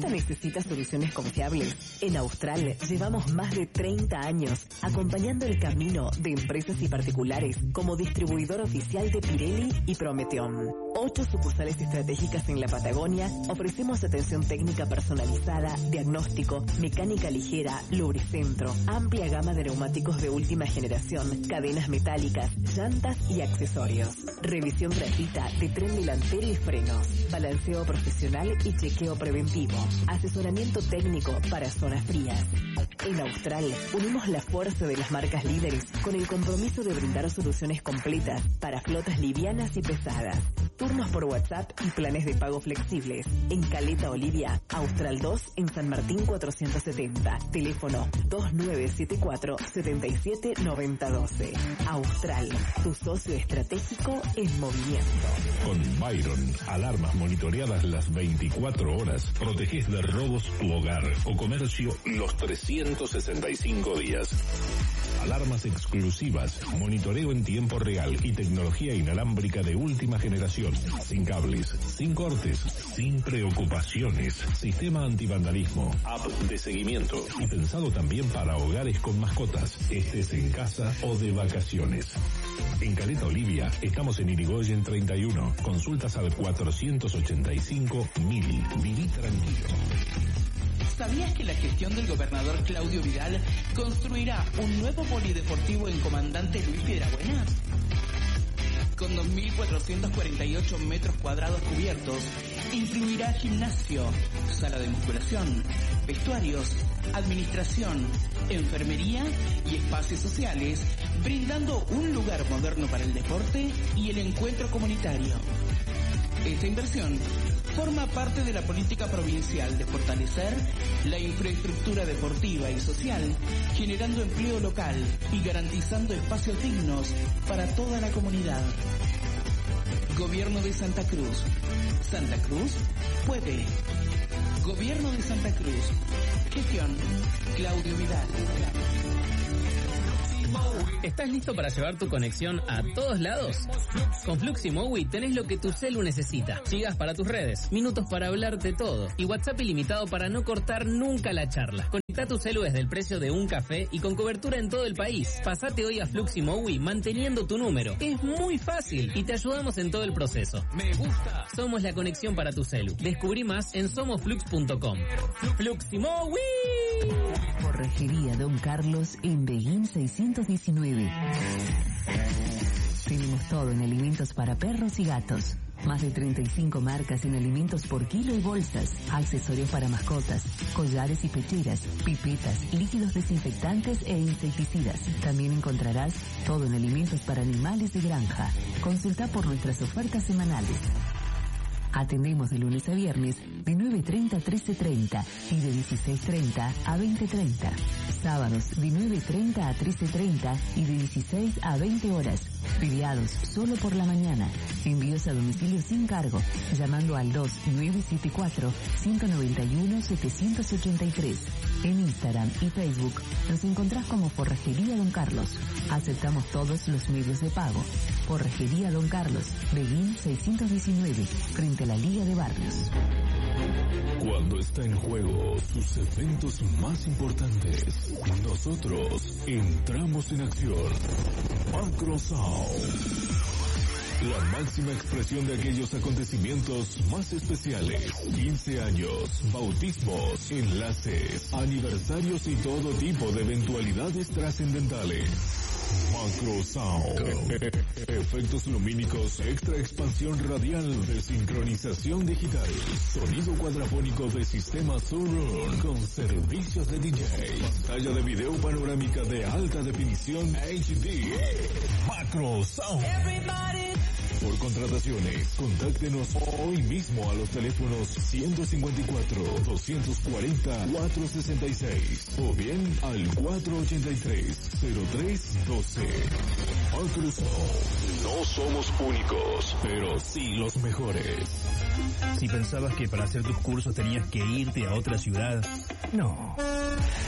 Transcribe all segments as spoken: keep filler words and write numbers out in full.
empresa necesita soluciones confiables? En Austral llevamos más de treinta años acompañando el camino de empresas y particulares como distribuidor oficial de Pirelli y Prometeon. Ocho sucursales estratégicas en la Patagonia, ofrecemos atención técnica personalizada, diagnóstico, mecánica ligera, lubricentro, amplia gama de neumáticos de última generación, cadenas metálicas, llantas y accesorios. Revisión gratuita de tren delantero y frenos, balanceo profesional y chequeo preventivo, asesoramiento técnico para zonas frías. En Austral unimos la fuerza de las marcas líderes con el compromiso de brindar soluciones completas para flotas livianas y pesadas. Turnos por WhatsApp y planes de pago flexibles. En Caleta Olivia, Austral dos en San Martín cuatrocientos setenta. Teléfono dos nueve siete cuatro, siete siete nueve cero uno dos. Austral, tu socio estratégico en movimiento. Con Byron, alarmas monitoreadas las veinticuatro horas, protegés de robos tu hogar o comercio los trescientos sesenta y cinco días. Alarmas exclusivas, monitoreo en tiempo real y tecnología inalámbrica de última generación. Sin cables, sin cortes, sin preocupaciones. Sistema antivandalismo, app de seguimiento y pensado también para hogares con mascotas, estés en casa o de vacaciones. En Caleta Olivia estamos en Irigoyen treinta y uno. Consultas al cuatrocientos ochenta y cinco mil. Viví tranquilo. ¿Sabías que la gestión del gobernador Claudio Vidal construirá un nuevo polideportivo en Comandante Luis Piedrabuena? Con dos mil cuatrocientos cuarenta y ocho metros cuadrados cubiertos, incluirá gimnasio, sala de musculación, vestuarios, administración, enfermería y espacios sociales, brindando un lugar moderno para el deporte y el encuentro comunitario. Esta inversión forma parte de la política provincial de fortalecer la infraestructura deportiva y social, generando empleo local y garantizando espacios dignos para toda la comunidad. Gobierno de Santa Cruz. Santa Cruz puede. Gobierno de Santa Cruz. Gestión Claudio Vidal. ¿Estás listo para llevar tu conexión a todos lados? Con Fluximowi tenés lo que tu celu necesita. Gigas para tus redes, minutos para hablar de todo y WhatsApp ilimitado para no cortar nunca la charla. Conecta tu celu desde el precio de un café y con cobertura en todo el país. Pasate hoy a Fluximowi manteniendo tu número. Es muy fácil y te ayudamos en todo el proceso. Me gusta. Somos la conexión para tu celu. Descubrí más en somos flux punto com. Fluximowi. Forrajería Don Carlos en Beguín seiscientos diecinueve. Tenemos todo en alimentos para perros y gatos. Más de treinta y cinco marcas en alimentos por kilo y bolsas, accesorios para mascotas, collares y pecheras, pipetas, líquidos desinfectantes e insecticidas. También encontrarás todo en alimentos para animales de granja. Consulta por nuestras ofertas semanales. Atendemos de lunes a viernes de nueve treinta a trece treinta y de dieciséis treinta a veinte treinta. Sábados de nueve treinta a trece treinta y de dieciséis a veinte horas. Feriados solo por la mañana. Envíos a domicilio sin cargo, llamando al dos nueve siete cuatro, cinco nueve uno, siete ocho tres. En Instagram y Facebook nos encontrás como Forrajería Don Carlos. Aceptamos todos los medios de pago. Forrajería Don Carlos, Beguín seiscientos diecinueve, frente a la Liga de Barrios. Cuando está en juego sus eventos más importantes, nosotros entramos en acción. Macro Sound. La máxima expresión de aquellos acontecimientos más especiales. quince años, bautismos, enlaces, aniversarios y todo tipo de eventualidades trascendentales. Macro Sound. Efectos lumínicos, extra expansión radial de sincronización digital. Sonido cuadrafónico de sistema Surround con servicios de D J. Pantalla de video panorámica de alta definición H D. Macro Sound. Por contrataciones, contáctenos hoy mismo a los teléfonos ciento cincuenta y cuatro, doscientos cuarenta, cuatrocientos sesenta y seis o bien al cuatrocientos ochenta y tres, cero tres doce. Macro Sound. No somos únicos, pero sí los mejores. Si pensabas que para hacer tus cursos tenías que irte a otra ciudad, no.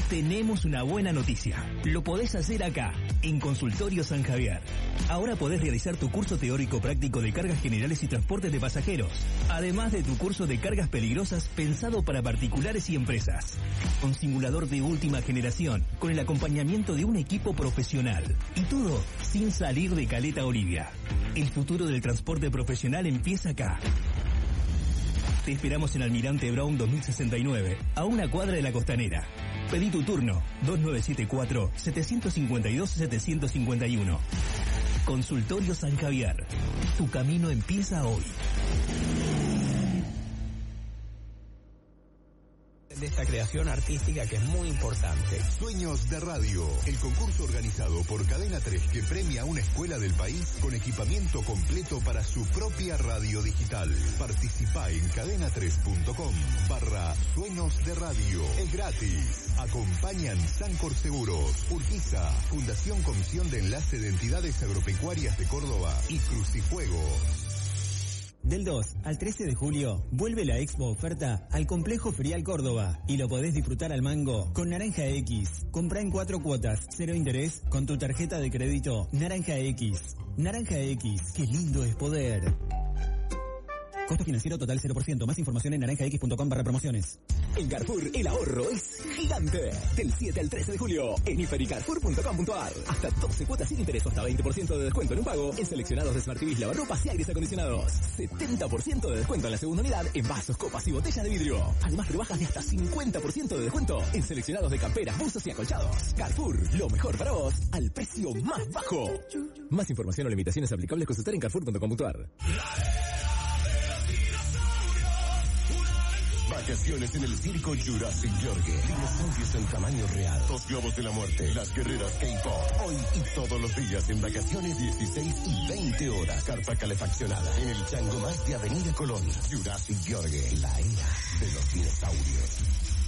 Tenemos una buena noticia. Lo podés hacer acá, en Consultorio San Javier. Ahora podés realizar tu curso teórico práctico de cargas generales y transportes de pasajeros, además de tu curso de cargas peligrosas pensado para particulares y empresas. Con simulador de última generación, con el acompañamiento de un equipo profesional. Y todo sin salir de Caleta Olivia. El futuro del transporte profesional empieza acá. Te esperamos en Almirante Brown dos mil sesenta y nueve, a una cuadra de la Costanera. Pedí tu turno, dos nueve siete cuatro, siete cinco dos, siete cinco uno. Consultorio San Javier. Tu camino empieza hoy. De esta creación artística que es muy importante. Sueños de Radio, el concurso organizado por Cadena tres que premia a una escuela del país con equipamiento completo para su propia radio digital. Participa en cadena tres punto com barra Sueños de Radio. Es gratis. Acompañan Sancor Seguros, Urquiza, Fundación Comisión de Enlace de Entidades Agropecuarias de Córdoba y Crucifuegos. Del dos al trece de julio, vuelve la Expo Oferta al Complejo Ferial Córdoba y lo podés disfrutar al mango con Naranja X. Comprá en cuatro cuotas, cero interés, con tu tarjeta de crédito Naranja X. Naranja X, qué lindo es poder. Costo financiero total cero por ciento. Más información en naranja x punto com barra promociones. En Carrefour el ahorro es gigante. Del siete al trece de julio en hiper y carrefour punto com punto a r. Hasta doce cuotas sin interés, hasta veinte por ciento de descuento en un pago en seleccionados de Smart T V, lavarropas y aires acondicionados. setenta por ciento de descuento en la segunda unidad en vasos, copas y botellas de vidrio. Además, rebajas de hasta cincuenta por ciento de descuento en seleccionados de camperas, buzos y acolchados. Carrefour, lo mejor para vos al precio más bajo. Más información o limitaciones aplicables consultar en carrefour punto com punto a r. Vacaciones en el circo Jurassic Yorgue. Dinosaurios en tamaño real. Los globos de la muerte. Las guerreras K-pop. Hoy y todos los días en vacaciones dieciséis y veinte horas. Carpa calefaccionada. En el chango más de Avenida Colón. Jurassic Yorgue. La era de los dinosaurios.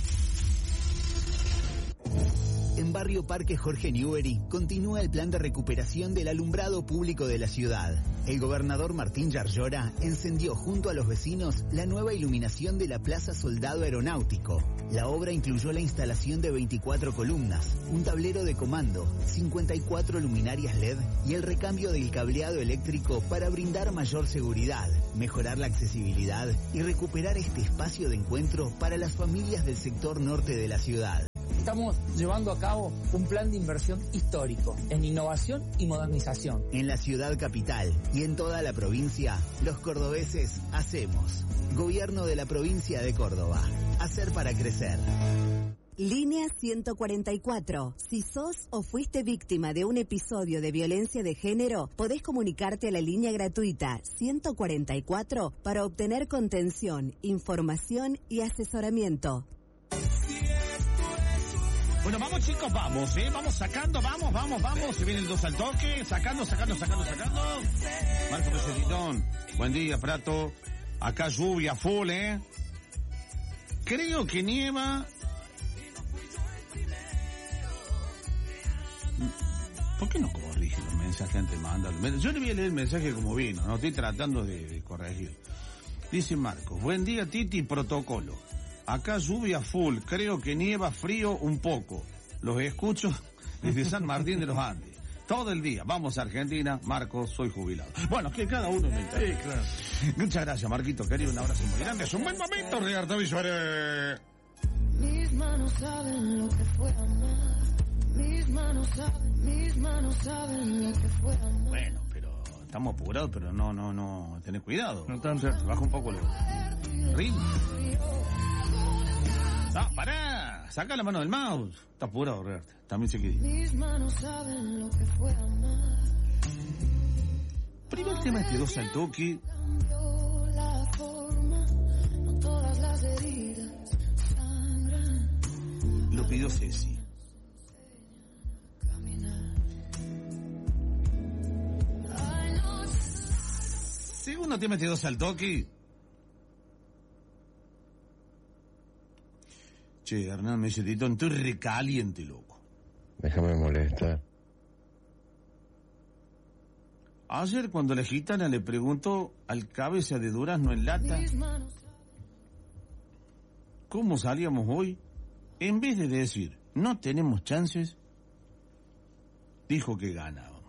En Barrio Parque Jorge Newbery continúa el plan de recuperación del alumbrado público de la ciudad. El gobernador Martín Yarlora encendió junto a los vecinos la nueva iluminación de la Plaza Soldado Aeronáutico. La obra incluyó la instalación de veinticuatro columnas, un tablero de comando, cincuenta y cuatro luminarias L E D y el recambio del cableado eléctrico para brindar mayor seguridad, mejorar la accesibilidad y recuperar este espacio de encuentro para las familias del sector norte de la ciudad. Estamos llevando a cabo un plan de inversión histórico en innovación y modernización. En la ciudad capital y en toda la provincia, los cordobeses hacemos. Gobierno de la provincia de Córdoba. Hacer para crecer. Línea ciento cuarenta y cuatro. Si sos o fuiste víctima de un episodio de violencia de género, podés comunicarte a la línea gratuita ciento cuarenta y cuatro para obtener contención, información y asesoramiento. Bueno, vamos chicos, vamos, ¿eh? Vamos sacando, vamos, vamos, vamos. Se viene el dos al toque, sacando, sacando, sacando, sacando. Marco Pesetitón, buen día, Prato. Acá lluvia full, ¿eh? Creo que nieva. ¿Por qué no corrige los mensajes antes de mandarlos? Yo le voy a leer el mensaje como vino, no estoy tratando de, de corregir. Dice Marcos, buen día Titi, protocolo. Acá lluvia full, creo que nieva frío un poco. Los escucho desde San Martín de los Andes. Todo el día. Vamos a Argentina, Marcos, soy jubilado. Bueno, que cada uno me interesa. Sí, claro. Muchas gracias, Marquito, querido. Un abrazo muy grande. Es un buen momento, Ricardo Visuare. Mis manos saben lo que fue amar. Mis manos saben, mis manos saben lo que fue amar. Bueno, pero estamos apurados, pero no, no, no. Tenés cuidado. No tanto. Baja un poco el ritmo. Ah, pará, saca la mano del mouse. Está apurado, Roberto. También se quedó. Mis manos saben lo que fue amar. Primer tema este dos al toque. La forma, no todas las heridas sangran. Lo pidió Ceci. Segundo tema este dos al toque. Che, Hernán me dice, Titón, estoy recaliente, loco. Déjame molestar. Ayer cuando la gitana le preguntó al cabeza de durazno en lata cómo salíamos hoy, en vez de decir, no tenemos chances, dijo que ganábamos.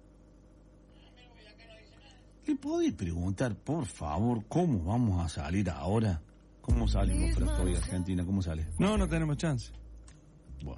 ¿Le podéis preguntar, por favor, cómo vamos a salir ahora? ¿Cómo salimos para hoy Argentina? ¿Cómo sale? No, no tenemos chance. Bueno.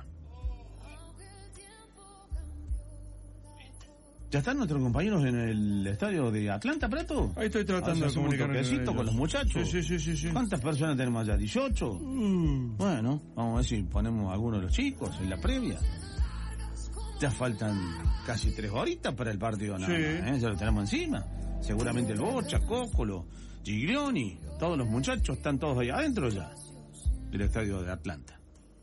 ¿Ya están nuestros compañeros en el estadio de Atlanta, Prato? Ahí estoy tratando de comunicarme con ellos. Con los muchachos. Sí, sí, sí, sí. ¿Cuántas personas tenemos allá? ¿dieciocho? Mm. Bueno, vamos a ver si ponemos a algunos de los chicos en la previa. Ya faltan casi tres horitas para el partido, nada Sí. más, ¿eh? Ya lo tenemos encima. Seguramente el Bocha, Cócolo, Giglioni, todos los muchachos están todos ahí adentro ya del estadio de Atlanta.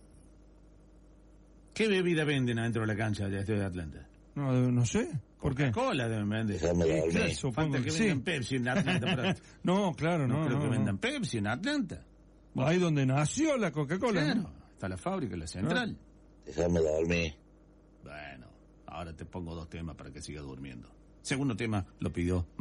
¿Qué bebida venden adentro de la cancha del estadio de Atlanta? No, no sé. ¿Por qué? Coca-Cola deben vender. Claro, Falta supongo que que vendan sí. Pepsi en Atlanta. No, claro, no. No creo no, que no. vendan Pepsi en Atlanta. Ahí donde nació la Coca-Cola. Claro, ¿no? está la fábrica, la central. Déjame dormir. Bueno, ahora te pongo dos temas para que sigas durmiendo. Segundo tema lo pidió